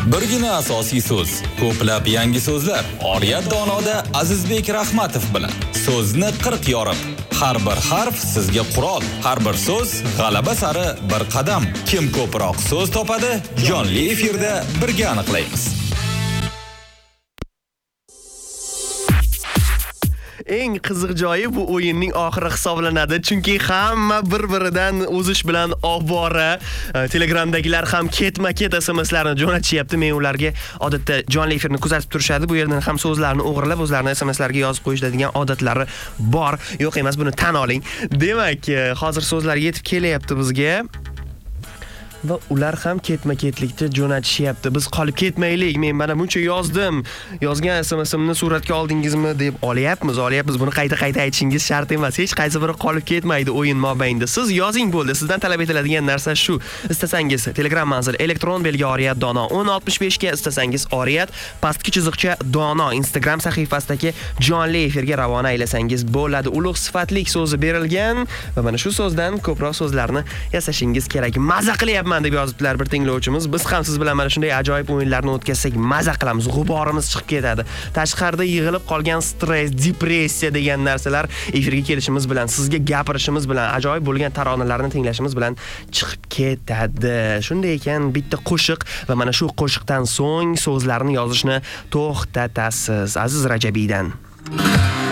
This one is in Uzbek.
Birgina asosiy so'z, ko'plab yangi so'zlar. Oriyat Donoda Azizbek Rahmatov bilan so'zni 40 yorib. Har bir harf sizga qurol, har bir so'z g'alaba sari bir qadam. Kim ko'proq so'z topadi, jonli efirda birga aniqlaymiz. Eng qiziq joyi bu o'yinning oxiri hisoblanadi, chunki hamma bir-biridan o'zish bilan ovora. Telegramdagilar ham ketma-ket SMSlarni jo'natishyapti. Men ularga odatda jonli efirni kuzatib turishadi. Bu yerdan ham so'zlarni o'g'irlab o'zlarini SMSlarga yozib qo'yishadigan odatlari bor. Yo'q emas, buni tan oling. Demak, hozir so'zlar yetib kelyapti bizga. Va ular ham ketma-ketlikda jo'natishyapti. Biz qolib ketmaylik. Men mana buncha yozdim. Yozgan SMSimni suratga oldingizmi deb olyapmiz. Buni qayta-qayta aytishingiz shart emas. Hech qaysi biri qolib ketmaydi o'yin mobaynida. Siz yozing bo'ldi. Sizdan talab etiladigan narsa shu. Istasangiz Telegram manzil elektron belgi Oriyat Dono 1065 ga, istasangiz Oriyat pastki chiziqcha Dono Instagram sahifasidagi jonli efirga ravona aylasangiz bo'ladi. Ulug' sifatlik so'zi berilgan va mana shu so'zdan ko'proq so'zlarni yasashingiz kerak. Maza qilyapman deb yozibdilar bir tinglovchimiz. Biz ham siz bilan mana shunday ajoyib o'yinlarni o'tkazsak maza qilamiz, g'uborimiz chiqib ketadi. Tashqarida yig'ilib qolgan stress, depressiya degan narsalar efirga kelishimiz bilan, sizga gapirishimiz bilan, ajoyib bo'lgan taronalarni tinglashimiz bilan chiqib ketadi. Shunday ekan, bitta qo'shiq va mana shu qo'shiqdan so'ng so'zlarni yozishni to'xtatasiz. Aziz Rajabiydan.